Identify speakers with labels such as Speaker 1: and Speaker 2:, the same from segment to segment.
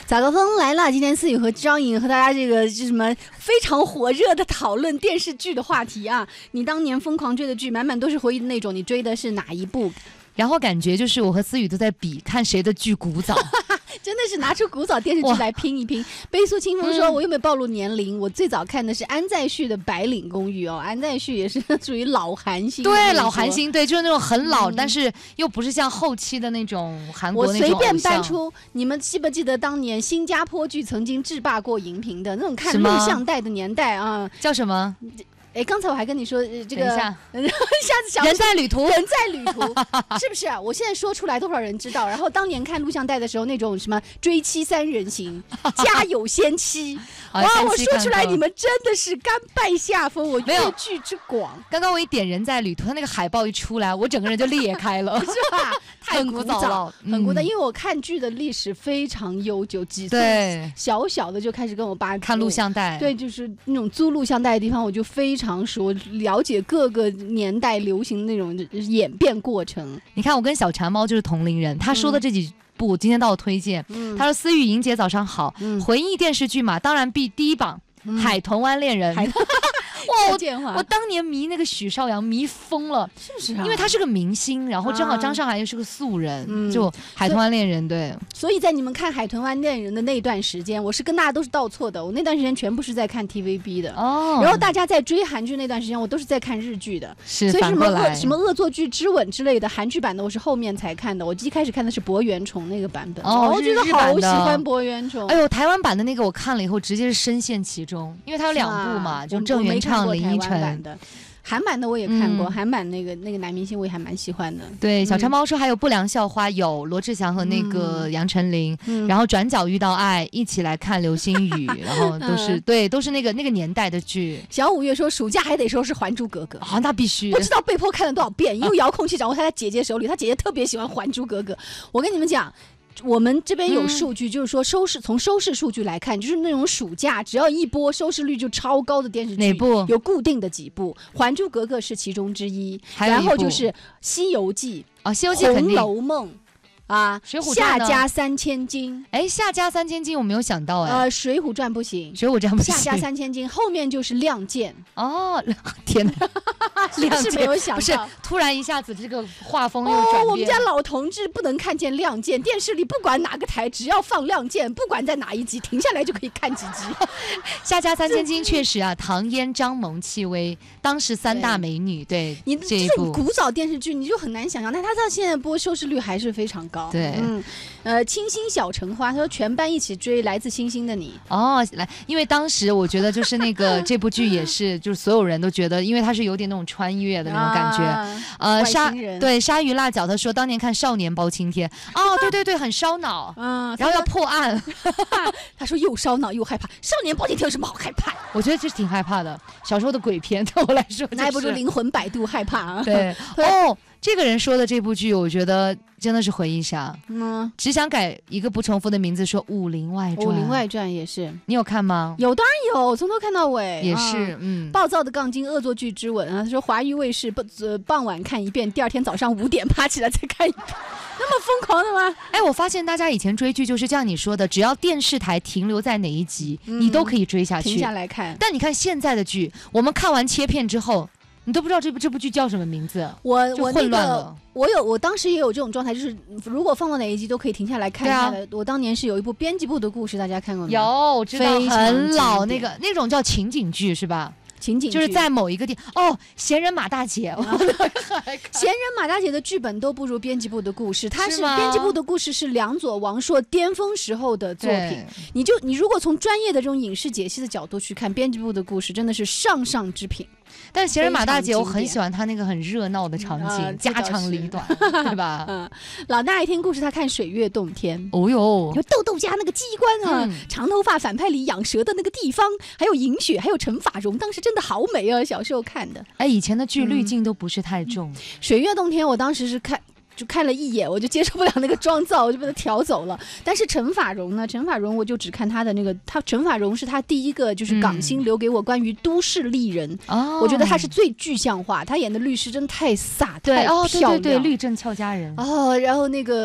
Speaker 1: 早高峰来了，今天思雨和张颖和大家这个什么非常火热的讨论电视剧的话题啊！你当年疯狂追的剧，满满都是回忆的那种，你追的是哪一部？
Speaker 2: 然后感觉就是我和思雨都在比看谁的剧古早，
Speaker 1: 真的是拿出古早电视剧来拼一拼。悲诉清风说：“我又没暴露年龄，我最早看的是安在旭的《白领公寓》哦，安在旭也是属于老韩星，
Speaker 2: 对，老韩星，对，就是那种很老，但是又不是像后期的那种韩国那种偶像。
Speaker 1: 我随便搬出，你们记不记得当年新加坡剧曾经制霸过荧屏的那种看录像带的年代啊？
Speaker 2: 叫什么？”
Speaker 1: 哎，刚才我还跟你说这个，
Speaker 2: 等一下
Speaker 1: 子想
Speaker 2: 人在旅途，
Speaker 1: 人在旅途，是不是啊？我现在说出来多少人知道？然后当年看录像带的时候，那种什么追妻三人行、家有仙妻，哇！我说出来，你们真的是甘拜下风。我粤剧之广，
Speaker 2: 刚刚我一点人在旅途，他那个海报一出来，我整个人就裂开了，
Speaker 1: 是吧？太
Speaker 2: 古早了，
Speaker 1: 很古早。因为我看剧的历史非常悠久，几岁小小的就开始跟我爸
Speaker 2: 看录像带，
Speaker 1: 对，就是那种租录像带的地方，我就非常熟，了解各个年代流行的那种演变过程。
Speaker 2: 你看，我跟小馋猫就是同龄人，他说的这几部今天到我推荐，他说：“思雨、莹姐早上好，回忆电视剧嘛，当然第一榜《海豚湾恋人》。”哇！我当年迷那个许绍洋迷疯了，
Speaker 1: 是不是啊？
Speaker 2: 因为他是个明星，然后正好张韶涵又是个素人，就《海豚湾恋人》对。
Speaker 1: 所以在你们看《海豚湾恋人》的那段时间，我是跟大家都是倒错的。我那段时间全部是在看 TVB 的哦，然后大家在追韩剧那段时间，我都是在看日剧的。
Speaker 2: 是，
Speaker 1: 所以什么恶作剧之吻之类的韩剧版的，我是后面才看的。我一开始看的是博元崇那个版本，我觉得好喜欢博元崇。
Speaker 2: 哎呦，台湾版的那个我看了以后，直接是深陷其中，因为它有2部嘛，就郑元畅、林依晨。
Speaker 1: 韩版的我也看过，韩版那个男明星我也还蛮喜欢的。
Speaker 2: 对，小馋猫说还有不良校花，有罗志祥和那个杨丞琳，然后转角遇到爱，一起来看流星雨，然后都是那个年代的剧。
Speaker 1: 小五月说暑假还得说是《还珠格格》
Speaker 2: 啊，那必须。
Speaker 1: 不知道被迫看了多少遍，因为遥控器掌握在他姐姐手里，他姐姐特别喜欢《还珠格格》。我跟你们讲。我们这边有数据，就是说从收视数据来看，就是那种暑假只要一播收视率就超高的电视剧，
Speaker 2: 哪部
Speaker 1: 有固定的几部，《还珠格格》是其中之一，然后就是《西游记》
Speaker 2: 啊，《西游记》
Speaker 1: 红楼梦》啊，
Speaker 2: 水浒传
Speaker 1: 夏家三千金，
Speaker 2: 哎，夏家三千金我没有想到哎，
Speaker 1: 水浒传不行，
Speaker 2: 水浒传不行，
Speaker 1: 夏家三千金后面就是亮剑
Speaker 2: 哦，天哪，
Speaker 1: 亮剑
Speaker 2: 是没有想到，不是突然一下子这个画风又转变。
Speaker 1: 我们家老同志不能看见亮剑，电视里不管哪个台只要放亮剑，不管在哪一集停下来就可以看几集。
Speaker 2: 夏家三千金确实啊，唐嫣、张萌、戚薇，当时3大美女，对，
Speaker 1: 你这种古早电视剧你就很难想象，但它到现在播收视率还是非常高。
Speaker 2: 对，
Speaker 1: 清新小橙花，他说全班一起追《来自星星的你》。
Speaker 2: 哦，因为当时我觉得就是那个这部剧也是，就是所有人都觉得，因为它是有点那种穿越的那种感觉。鲨鱼辣椒他说当年看《少年包青天》，哦，对，很烧脑，然后要破案，
Speaker 1: 他说又烧脑又害怕，《少年包青天》有什么好害怕？
Speaker 2: 我觉得这挺害怕的，小时候的鬼片对我来说，
Speaker 1: 那还不如灵魂摆渡害怕啊。
Speaker 2: 对，哦。这个人说的这部剧，我觉得真的是回忆杀。只想改一个不重复的名字，说《武林外传》。《
Speaker 1: 武林外传》也是，
Speaker 2: 你有看吗？
Speaker 1: 有，当然有，从头看到尾。
Speaker 2: 也是，
Speaker 1: 暴躁的杠精，恶作剧之吻啊！他说华娱卫视傍晚看一遍，第二天早上5点爬起来再看一遍，那么疯狂的吗？
Speaker 2: 哎，我发现大家以前追剧就是像你说的，只要电视台停留在哪一集，你都可以追下去，
Speaker 1: 停下来看。
Speaker 2: 但你看现在的剧，我们看完切片之后。你都不知道这部剧叫什么名字，
Speaker 1: 我
Speaker 2: 混乱了。
Speaker 1: 我当时也有这种状态，就是如果放到哪一集都可以停下来看一下的。我当年是有一部编辑部的故事，大家看过吗？
Speaker 2: 有，我知道，很老那种叫情景剧是吧？
Speaker 1: 情景剧
Speaker 2: 就是在某一个地闲人马大姐，
Speaker 1: 闲人马大姐的剧本都不如编辑部的故事，它是编辑部的故事是梁左王朔巅峰时候的作品。你如果从专业的这种影视解析的角度去看，编辑部的故事真的是上之品。
Speaker 2: 但是闲人马大姐，我很喜欢她那个很热闹的场景，家长里短，对吧？
Speaker 1: 老大爱听故事，他看水月洞天。
Speaker 2: 哦哟，
Speaker 1: 有豆豆家那个机关啊，长头发反派里养蛇的那个地方，还有银雪，还有陈法蓉，当时真的好美啊！小时候看的。
Speaker 2: 哎，以前的剧滤镜都不是太重。
Speaker 1: 水月洞天，我当时是看了一眼，我就接受不了那个妆造，我就把它调走了。但是陈法蓉呢？陈法蓉我就只看她的那个，陈法蓉是她第一个就是港星留给我关于都市丽人，我觉得她是最具象化，她演的律师真的太飒，太漂亮，
Speaker 2: 对，律政俏佳人。
Speaker 1: 然后那个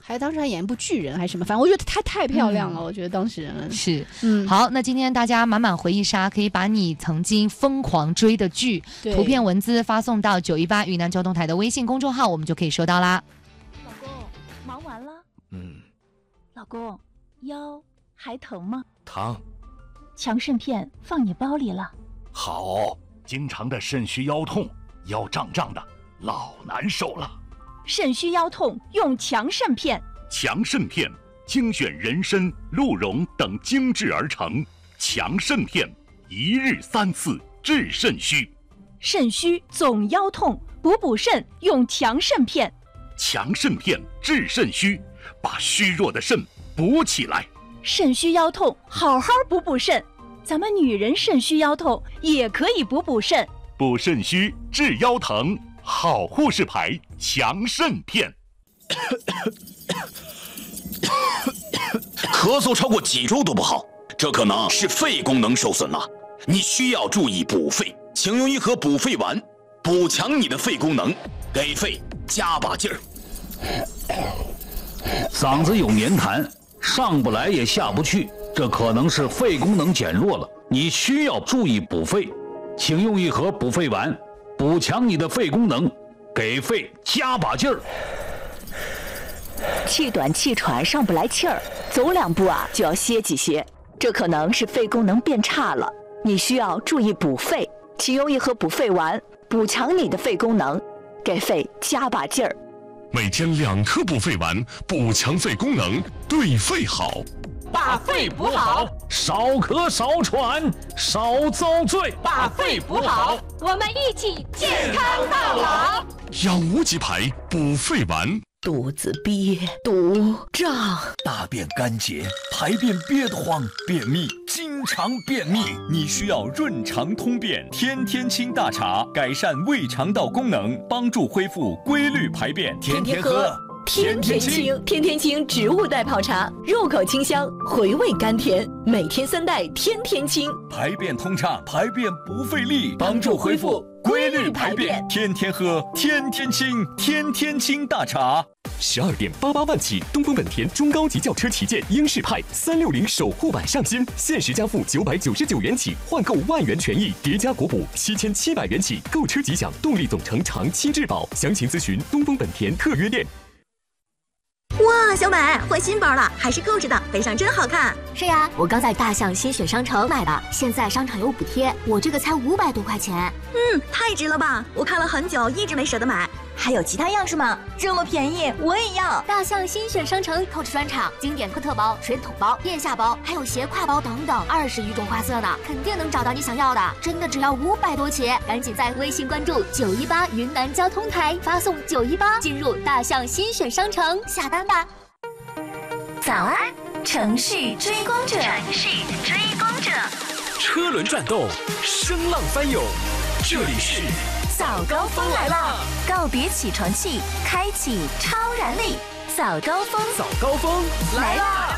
Speaker 1: 当时还演一部巨人还是什么，反正我觉得她太漂亮了，我觉得当时
Speaker 2: 是。好，那今天大家满满回忆杀，可以把你曾经疯狂追的剧图片文字发送到918云南交通台的微信公众号，我们就可以收到啦。
Speaker 3: 老公，忙完了？老公，腰还疼吗？
Speaker 4: 疼。
Speaker 3: 强肾片放你包里了。
Speaker 4: 好，经常的肾虚腰痛，腰胀胀的，老难受了。
Speaker 3: 肾虚腰痛用强肾片。
Speaker 4: 强肾片精选人参、鹿茸等精制而成，强肾片一日3次治肾虚。
Speaker 3: 肾虚总腰痛，补肾用强肾片。
Speaker 4: 强肾片治肾虚，把虚弱的肾补起来。
Speaker 3: 肾虚腰痛，好好补肾。咱们女人肾虚腰痛也可以补肾。
Speaker 4: 补肾虚治腰疼，好护士牌强肾片。
Speaker 5: 咳嗽超过几周都不好，这可能是肺功能受损了，你需要注意补肺。请用一盒补肺丸，补强你的肺功能，给肺加把劲儿。
Speaker 6: 嗓子有黏痰，上不来也下不去，这可能是肺功能减弱了，你需要注意补肺。请用一盒补肺丸，补强你的肺功能，给肺加把劲儿。
Speaker 7: 气短气喘上不来气儿，走2步就要歇几歇，这可能是肺功能变差了，你需要注意补肺。请用一盒补肺丸，补强你的肺功能，给肺加把劲儿。
Speaker 8: 每天2颗补肺丸，补强肺功能，对肺好。
Speaker 9: 把肺补好，
Speaker 6: 少咳少喘少遭罪。
Speaker 9: 把肺补好，我们一起健康到老。
Speaker 8: 养无极牌补肺丸。
Speaker 10: 肚子憋、堵、胀，
Speaker 11: 大便干结，排便憋得慌，便秘，经常便秘，你需要润肠通便天天清大茶，改善胃肠道功能，帮助恢复规律排便。天天喝，
Speaker 10: 天天清，天天清植物代泡茶，入口清香，回味甘甜，每天3袋，天天清，
Speaker 11: 排便通畅，排便不费力，帮助恢复规律排便。天天喝，天天清，天天清大茶。
Speaker 12: 12.88万起，东风本田中高级轿车旗舰英仕派360守护版上新，限时加付999元起，换购万元权益，叠加国补7700元起，购车即享动力总成长期质保。详情咨询东风本田特约店。
Speaker 13: 哇，小美换新包了，还是购置的，背上真好看。
Speaker 14: 是呀，我刚在大象新选商城买的，现在商场有补贴，我这个才500多块钱。
Speaker 13: 太值了吧！我看了很久，一直没舍得买。还有其他样式吗？这么便宜，我也要！
Speaker 14: 大象新选商城购置专场，经典科特包、水桶包、腋下包，还有斜挎包等等，20余种花色呢，肯定能找到你想要的。真的只要500多起，赶紧在微信关注918云南交通台，发送918进入大象新选商城下单吧。
Speaker 13: 早安，城市追光者，
Speaker 9: 城市追光者，
Speaker 12: 车轮转动，声浪翻涌，这里是
Speaker 13: 早高峰来了，告别起床气，开启超燃力，早高峰，
Speaker 12: 早高峰来啦！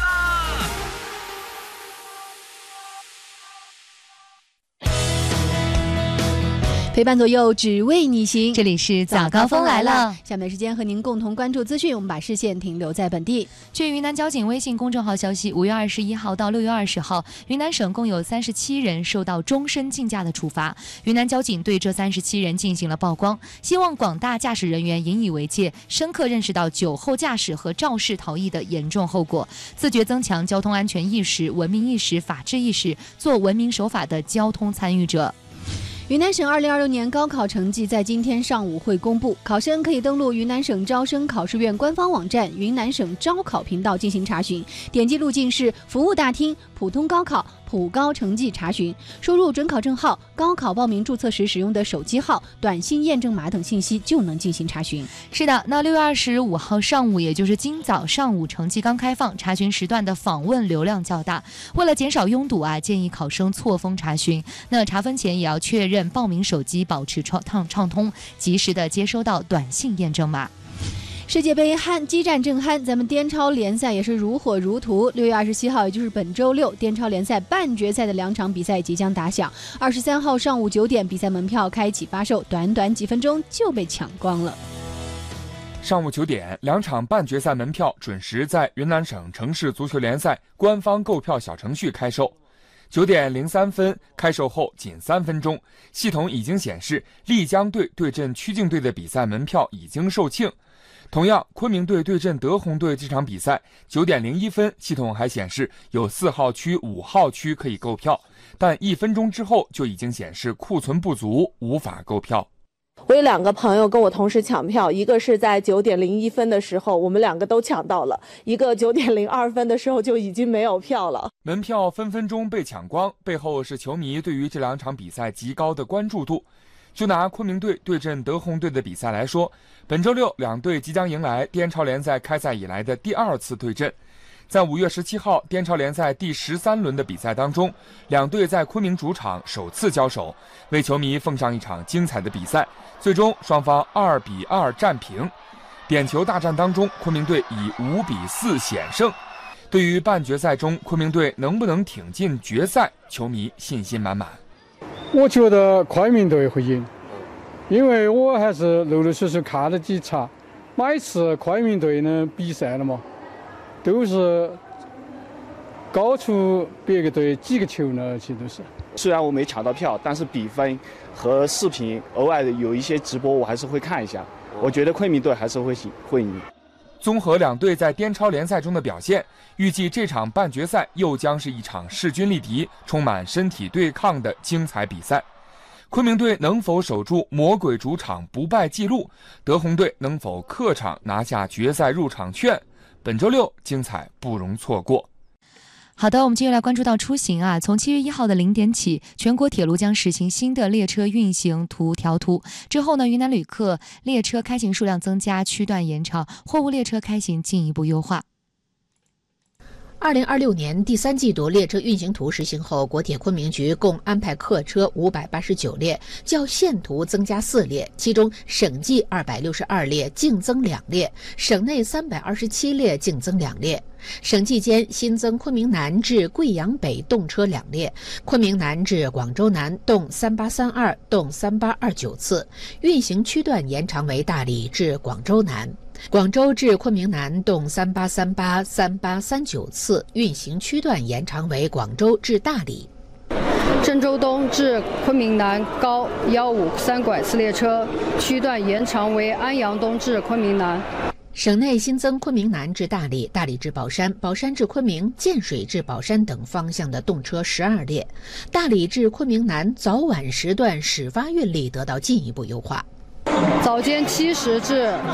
Speaker 1: 陪伴左右，只为你行。
Speaker 2: 这里是早高峰来了，
Speaker 1: 下面时间和您共同关注资讯。我们把视线停留在本地。
Speaker 2: 据云南交警微信公众号消息，5月21号到6月20号，云南省共有37人受到终身禁驾的处罚。云南交警对这37人进行了曝光，希望广大驾驶人员引以为戒，深刻认识到酒后驾驶和肇事逃逸的严重后果，自觉增强交通安全意识、文明意识、法治意识，做文明守法的交通参与者。
Speaker 1: 云南省2026年高考成绩在今天上午会公布，考生可以登录云南省招生考试院官方网站云南省招考频道进行查询，点击路径是服务大厅、普通高考、普高成绩查询，输入准考证号、高考报名注册时使用的手机号、短信验证码等信息就能进行查询。
Speaker 2: 是的，那6月25号上午，也就是今早上午，成绩刚开放，查询时段的访问流量较大，为了减少拥堵建议考生错峰查询。那查分前也要确认报名手机保持畅通，及时的接收到短信验证码。
Speaker 1: 世界杯激战正酣，咱们滇超联赛也是如火如荼。6月27号，也就是本周六，滇超联赛半决赛的2场比赛即将打响。23号上午9点，比赛门票开启发售，短短几分钟就被抢光了。
Speaker 15: 上午9点，2场半决赛门票准时在云南省城市足球联赛官方购票小程序开售。9点03分开售后仅3分钟，系统已经显示丽江队对阵曲靖队的比赛门票已经售罄。同样，昆明队对阵德宏队这场比赛9点01分，系统还显示有4号区、5号区可以购票，但1分钟之后就已经显示库存不足，无法购票。
Speaker 16: 我有2个朋友跟我同时抢票，一个是在9点01分的时候，我们2个都抢到了；一个9点02分的时候就已经没有票了。
Speaker 15: 门票分分钟被抢光，背后是球迷对于这2场比赛极高的关注度。就拿昆明队对阵德宏队的比赛来说，本周6两队即将迎来滇超联赛开赛以来的第2次对阵。在5月17号滇超联赛第13轮的比赛当中，两队在昆明主场首次交手，为球迷奉上一场精彩的比赛。最终双方2比2战平，点球大战当中，昆明队以5比4险胜。对于半决赛中昆明队能不能挺进决赛，球迷信心满满。
Speaker 17: 我觉得昆明队会赢，因为我还是陆陆续续看了几场，每次昆明队的比赛了嘛，都是高出别个队几个球呢，其实都是。
Speaker 18: 虽然我没抢到票，但是比分和视频偶尔有一些直播，我还是会看一下。我觉得昆明队还是会赢。
Speaker 15: 综合两队在滇超联赛中的表现，预计这场半决赛又将是一场势均力敌、充满身体对抗的精彩比赛。昆明队能否守住魔鬼主场不败纪录？德宏队能否客场拿下决赛入场券？本周6精彩不容错过。
Speaker 2: 好的，我们接下来关注到出行啊，从7月1号的0点起，全国铁路将实行新的列车运行图调图。之后呢，云南旅客列车开行数量增加，区段延长，货物列车开行进一步优化。
Speaker 19: 2026年第3季度列车运行图实行后，国铁昆明局共安排客车589列，较现图增加4列，其中省际262列，净增2列；省内327列，净增2列。省际间新增昆明南至贵阳北动车2列，昆明南至广州南动3832、动3829次，运行区段延长为大理至广州南。广州至昆明南动3838、3839次，运行区段延长为广州至大理。
Speaker 20: 郑州东至昆明南高153拐次列车区段延长为安阳东至昆明南。
Speaker 19: 省内新增昆明南至大理、大理至宝山、宝山至昆明、建水至宝山等方向的动车12列，大理至昆明南早晚时段始发运力得到进一步优化。
Speaker 20: 早间7时至